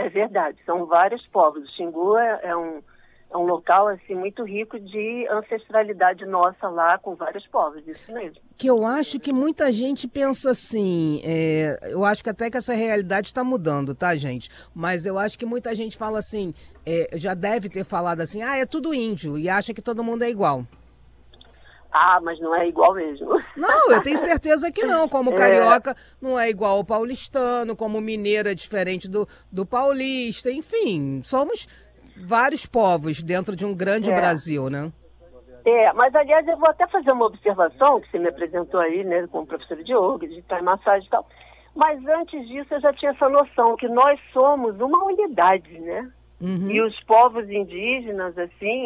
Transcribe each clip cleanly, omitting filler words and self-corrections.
É verdade, são vários povos. O Xingu é um local assim, muito rico de ancestralidade nossa lá, com vários povos, isso mesmo. Que eu acho que muita gente pensa assim, eu acho que até que essa realidade está mudando, tá, gente? Mas eu acho que muita gente fala assim, já deve ter falado assim, é tudo índio, e acha que todo mundo é igual. Ah, mas não é igual mesmo. Não, eu tenho certeza que não. Como carioca não é igual ao paulistano, como mineiro é diferente do paulista, enfim, somos vários povos dentro de um grande Brasil, né? Mas aliás eu vou até fazer uma observação, que você me apresentou aí, né, como professora de yoga, de thai massagem e tal. Mas antes disso eu já tinha essa noção que nós somos uma unidade, né? Uhum. E os povos indígenas, assim,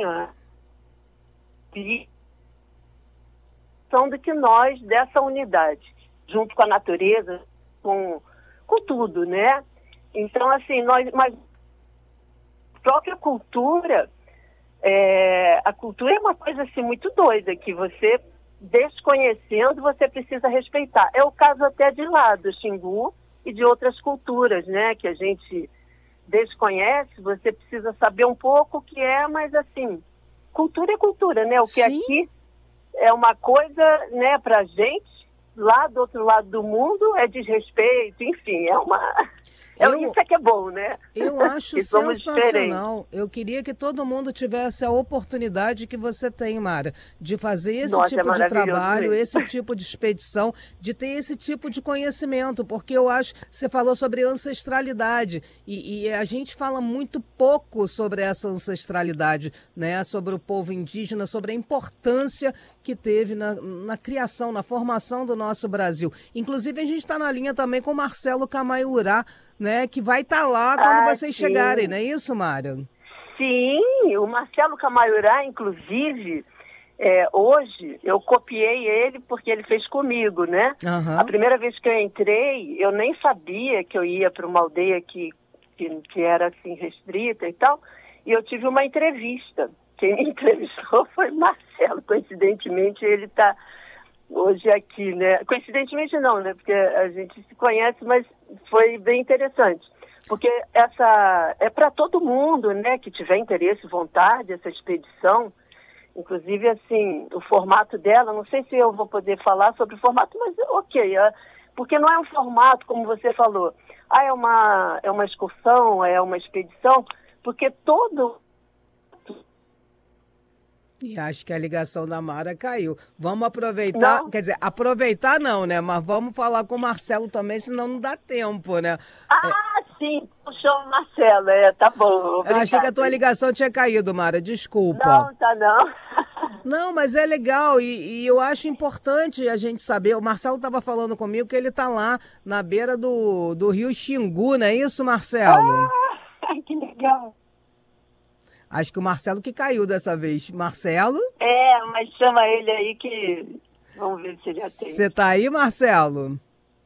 são do que nós, dessa unidade, junto com a natureza, com tudo, né? Então, assim, mas a própria cultura, a cultura é uma coisa assim muito doida, que você, desconhecendo, você precisa respeitar. É o caso até de lá, do Xingu e de outras culturas, né? Que a gente desconhece, você precisa saber um pouco o que é, mas assim, cultura é cultura, né? O que aqui é uma coisa, né, pra gente, lá do outro lado do mundo é desrespeito, enfim, isso é que é bom, né? Eu acho sensacional. Eu queria que todo mundo tivesse a oportunidade que você tem, Mara, de fazer esse tipo de trabalho, esse tipo de expedição, de ter esse tipo de conhecimento, porque eu acho, você falou sobre ancestralidade, e a gente fala muito pouco sobre essa ancestralidade, né, sobre o povo indígena, sobre a importância que teve na criação, na formação do nosso Brasil. Inclusive, a gente está na linha também com o Marcelo Camaiurá, né, que vai estar lá quando vocês chegarem, não é isso, Mara? Sim, o Marcelo Camaiurá, inclusive, hoje eu copiei ele porque ele fez comigo, né? Uhum. A primeira vez que eu entrei, eu nem sabia que eu ia para uma aldeia que era assim restrita e tal, e eu tive uma entrevista. Quem me entrevistou foi Marcelo, coincidentemente ele está hoje aqui, né? Coincidentemente não, né? Porque a gente se conhece, mas foi bem interessante. Porque essa é para todo mundo, né? Que tiver interesse, vontade, essa expedição. Inclusive, assim, o formato dela, não sei se eu vou poder falar sobre o formato, mas ok. Porque não é um formato, como você falou. É uma excursão, é uma expedição, porque todo... E acho que a ligação da Mara caiu. Vamos aproveitar, quer dizer, aproveitar não, né? Mas vamos falar com o Marcelo também, senão não dá tempo, né? Sim, puxou o Marcelo, tá bom. Obrigada. Eu achei que a tua ligação tinha caído, Mara, desculpa. Não, tá não. Não, mas é legal e eu acho importante a gente saber. O Marcelo estava falando comigo que ele está lá na beira do rio Xingu, não é isso, Marcelo? Que legal. Acho que o Marcelo que caiu dessa vez. Marcelo? Mas chama ele aí que... Vamos ver se ele atende. Você tá aí, Marcelo?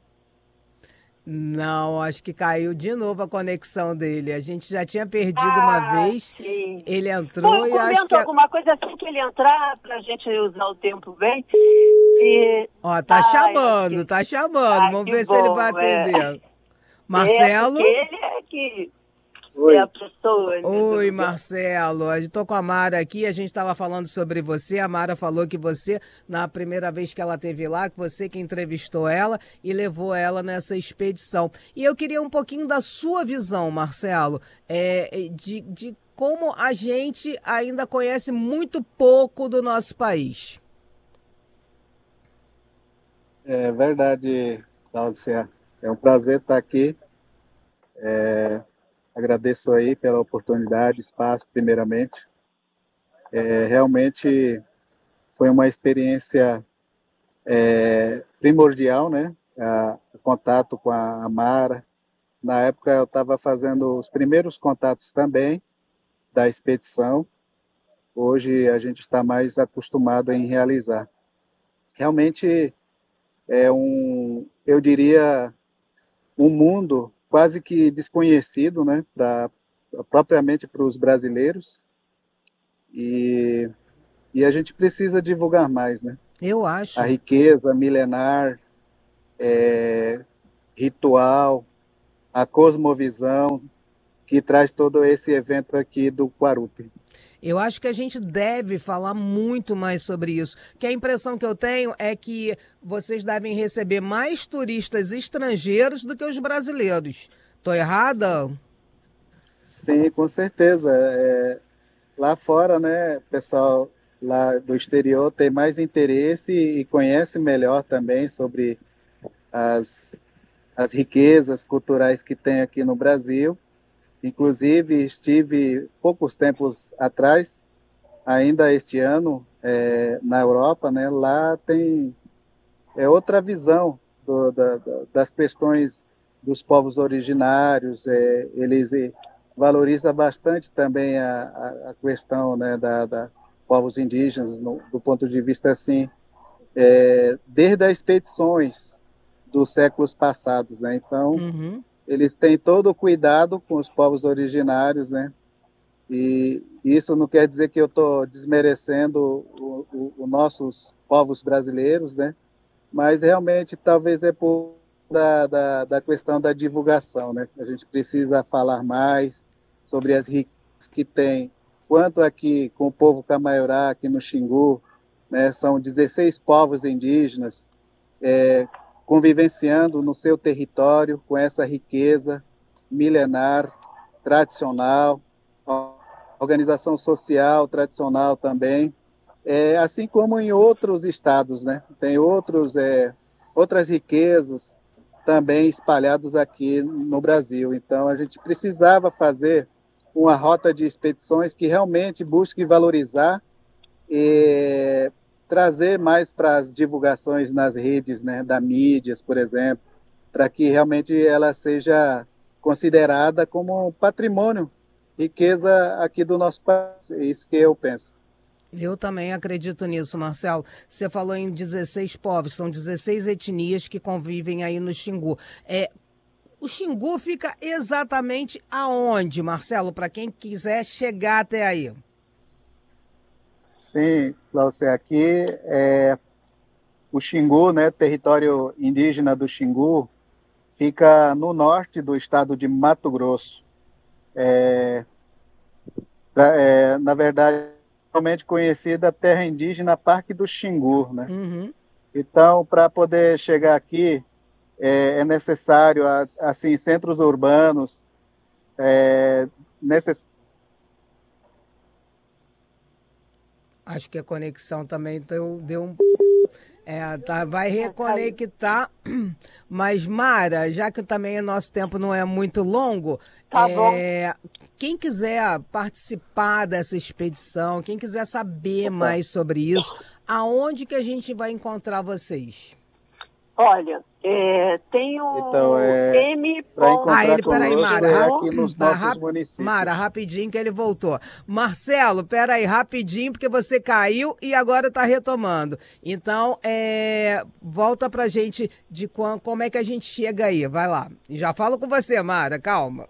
Não, acho que caiu de novo a conexão dele. A gente já tinha perdido uma vez. Sim. Ele entrou e acho que... alguma coisa assim que ele entrar pra gente usar o tempo bem. Tá chamando. Vamos ver se ele vai atender. Marcelo? Ele é que... Oi. É a pessoa. Oi, Marcelo. Eu estou com a Mara aqui, a gente estava falando sobre você. A Mara falou que você, na primeira vez que ela esteve lá, que você que entrevistou ela e levou ela nessa expedição. E eu queria um pouquinho da sua visão, Marcelo, de como a gente ainda conhece muito pouco do nosso país. É verdade, Cláudia. É um prazer estar aqui. Agradeço aí pela oportunidade, espaço, primeiramente. Realmente foi uma experiência primordial, né? O contato com a Mara. Na época eu estava fazendo os primeiros contatos também da expedição. Hoje a gente está mais acostumado em realizar. Realmente eu diria, um mundo quase que desconhecido, né, propriamente para os brasileiros, e a gente precisa divulgar mais, né? Eu acho. A riqueza milenar, ritual, a cosmovisão que traz todo esse evento aqui do Guarupi. Eu acho que a gente deve falar muito mais sobre isso, que a impressão que eu tenho é que vocês devem receber mais turistas estrangeiros do que os brasileiros. Estou errada? Sim, com certeza. Lá fora, né, pessoal lá do exterior tem mais interesse e conhece melhor também sobre as riquezas culturais que tem aqui no Brasil. Inclusive, estive poucos tempos atrás, ainda este ano, na Europa, né? Lá tem outra visão das questões dos povos originários. Eles valorizam bastante também a questão, né, da povos indígenas, do ponto de vista assim, desde as expedições dos séculos passados, né? Então, eles têm todo o cuidado com os povos originários, né? E isso não quer dizer que eu estou desmerecendo os nossos povos brasileiros, né? Mas realmente talvez é por da questão da divulgação, né? A gente precisa falar mais sobre as riquezas que tem, quanto aqui com o povo Camaiorá, aqui no Xingu, né? São 16 povos indígenas, convivenciando no seu território com essa riqueza milenar, tradicional, organização social tradicional também, assim como em outros estados, né? Tem outras riquezas também espalhadas aqui no Brasil. Então, a gente precisava fazer uma rota de expedições que realmente busque valorizar e trazer mais para as divulgações nas redes, né, da mídias, por exemplo, para que realmente ela seja considerada como patrimônio, riqueza aqui do nosso país. É isso que eu penso. Eu também acredito nisso, Marcelo. Você falou em 16 povos, são 16 etnias que convivem aí no Xingu. O Xingu fica exatamente aonde, Marcelo, para quem quiser chegar até aí? Sim, Glaucia, aqui o Xingu, né, território indígena do Xingu, fica no norte do estado de Mato Grosso. Na verdade, realmente conhecida terra indígena Parque do Xingu, né? Então, para poder chegar aqui, é necessário, assim, centros urbanos, Acho que a conexão também deu um... vai reconectar, mas Mara, já que também o nosso tempo não é muito longo, bom. Quem quiser participar dessa expedição, quem quiser saber mais sobre isso, aonde que a gente vai encontrar vocês? Olha, tem o M. Peraí, Mara. Aqui nos nossos municípios. Mara, rapidinho que ele voltou. Marcelo, peraí, rapidinho, porque você caiu e agora está retomando. Então, volta pra gente de como é que a gente chega aí. Vai lá. Já falo com você, Mara, calma.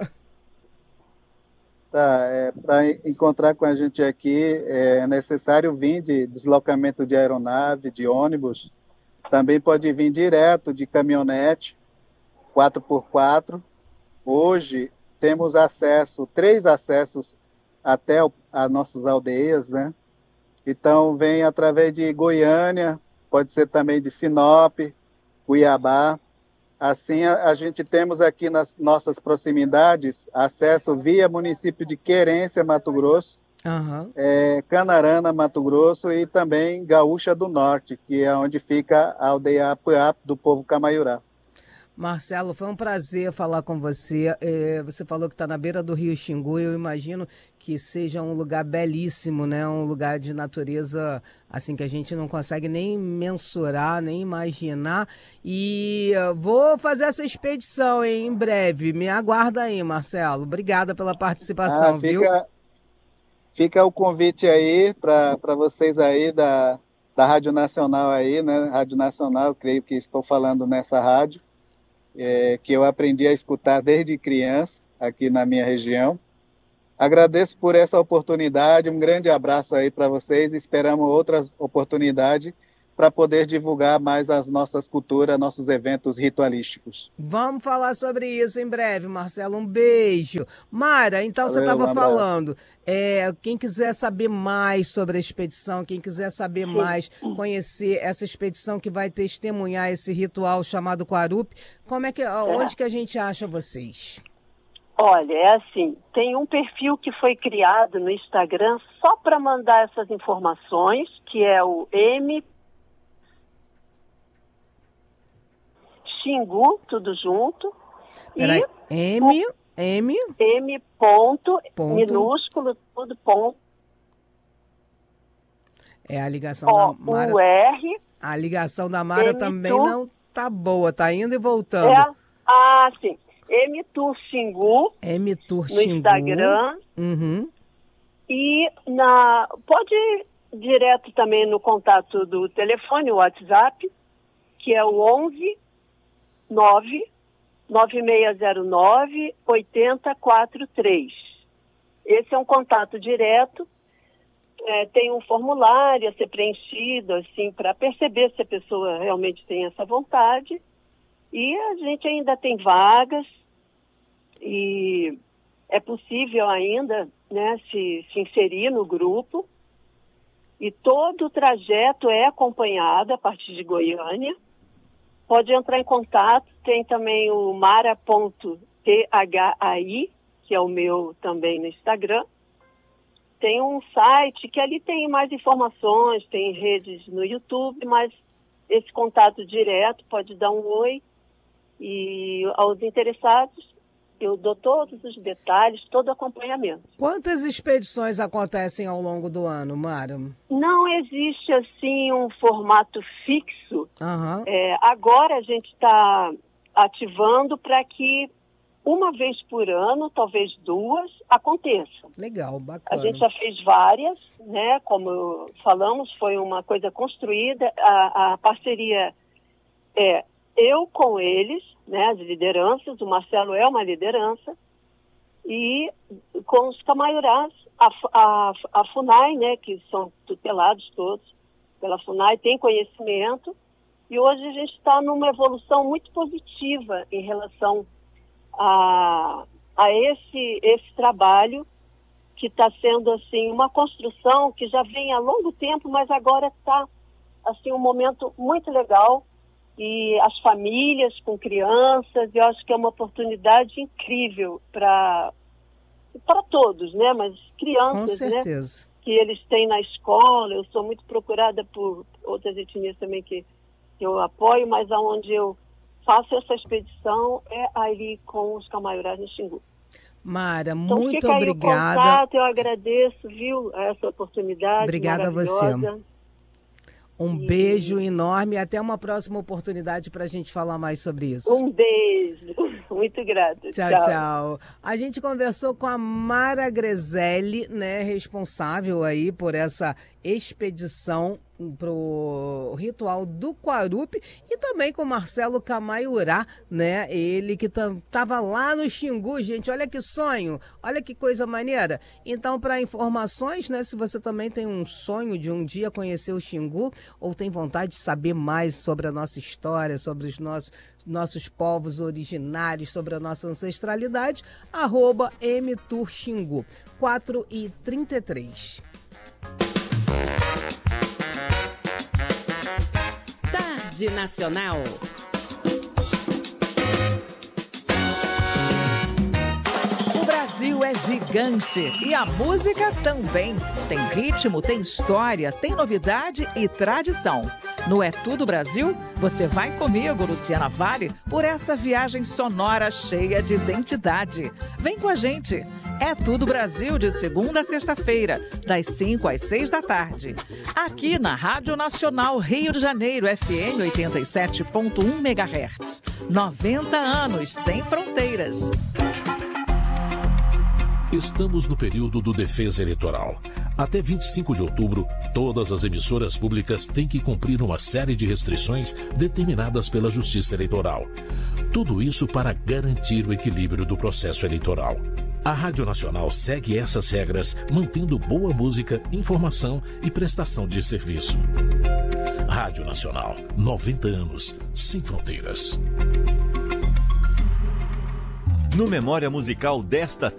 Tá, para encontrar com a gente aqui é necessário vir de deslocamento de aeronave, de ônibus. Também pode vir direto de caminhonete 4x4. Hoje temos 3 acessos até as nossas aldeias, né? Então vem através de Goiânia, pode ser também de Sinop, Cuiabá. Assim a gente temos aqui nas nossas proximidades acesso via município de Querência, Mato Grosso, Canarana, Mato Grosso, e também Gaúcha do Norte, que é onde fica a aldeia Apuiap do povo Camaiorá. Marcelo, foi um prazer falar com você. Você falou que está na beira do rio Xingu. Eu imagino que seja um lugar belíssimo, né? Um lugar de natureza assim que a gente não consegue nem mensurar, nem imaginar. E vou fazer essa expedição em breve. Me aguarda aí, Marcelo. Obrigada pela participação, viu? Fica o convite aí para vocês aí da Rádio Nacional aí, né? Rádio Nacional, creio que estou falando nessa rádio. Que eu aprendi a escutar desde criança aqui na minha região. Agradeço por essa oportunidade, um grande abraço aí para vocês, esperamos outras oportunidades para poder divulgar mais as nossas culturas, nossos eventos ritualísticos. Vamos falar sobre isso em breve, Marcelo. Um beijo. Mara, então você estava falando, quem quiser saber mais sobre a expedição, quem quiser saber mais, conhecer essa expedição que vai testemunhar esse ritual chamado Quarupi, onde que a gente acha vocês? Olha, é assim, tem um perfil que foi criado no Instagram só para mandar essas informações, que é o Xingu, tudo junto. Peraí, M ponto, minúsculo, tudo ponto. É a ligação da Mara. A ligação da Mara também não tá boa, tá indo e voltando. Sim. M-Tour Xingu no Instagram. Uhum. E pode ir direto também no contato do telefone, o WhatsApp, que é o 11 99609 8043. Esse é um contato direto. Tem um formulário a ser preenchido, assim, para perceber se a pessoa realmente tem essa vontade. E a gente ainda tem vagas e é possível ainda, né, se inserir no grupo. E todo o trajeto é acompanhado a partir de Goiânia. Pode entrar em contato, tem também o mara.thai, que é o meu também no Instagram. Tem um site que ali tem mais informações, tem redes no YouTube, mas esse contato direto pode dar um oi. E aos interessados, eu dou todos os detalhes, todo o acompanhamento. Quantas expedições acontecem ao longo do ano, Mara? Não existe, assim, um formato fixo. Uhum. Agora a gente está ativando para que uma vez por ano, talvez 2, aconteçam. Legal, bacana. A gente já fez várias, né? Como falamos, foi uma coisa construída. A parceria eu com eles, né, as lideranças, o Marcelo é uma liderança, e com os camaiorás, a FUNAI, né, que são tutelados todos pela FUNAI, tem conhecimento, e hoje a gente está numa evolução muito positiva em relação a esse trabalho, que está sendo assim, uma construção que já vem há longo tempo, mas agora está assim, um momento muito legal. E as famílias com crianças, eu acho que é uma oportunidade incrível para todos, né? Mas crianças, com certeza, né? Que eles têm na escola. Eu sou muito procurada por outras etnias também que eu apoio, mas aonde eu faço essa expedição é ali com os camaiorás no Xingu. Mara, então, muito fica obrigada. Aí o contato, eu agradeço, viu, essa oportunidade. Obrigada a você. Um beijo enorme e até uma próxima oportunidade para a gente falar mais sobre isso. Um beijo. Muito grata. Tchau. A gente conversou com a Mara Grezelli, né, responsável aí por essa expedição pro ritual do Quarupi, e também com Marcelo Camaiurá, né? Ele que estava lá no Xingu, gente. Olha que sonho, olha que coisa maneira. Então, para informações, né? Se você também tem um sonho de um dia conhecer o Xingu ou tem vontade de saber mais sobre a nossa história, sobre os nossos povos originários, sobre a nossa ancestralidade, @mtourxingu, 4h33. Tarde Nacional. O Brasil é gigante e a música também. Tem ritmo, tem história, tem novidade e tradição. No É Tudo Brasil, você vai comigo, Luciana Vale, por essa viagem sonora cheia de identidade. Vem com a gente. É Tudo Brasil, de segunda a sexta-feira, das 5 às 6 da tarde. Aqui na Rádio Nacional Rio de Janeiro, FM 87.1 MHz. 90 anos sem fronteiras. Estamos no período do Defesa Eleitoral. Até 25 de outubro, todas as emissoras públicas têm que cumprir uma série de restrições determinadas pela Justiça Eleitoral. Tudo isso para garantir o equilíbrio do processo eleitoral. A Rádio Nacional segue essas regras, mantendo boa música, informação e prestação de serviço. Rádio Nacional, 90 anos, sem fronteiras. No Memória Musical desta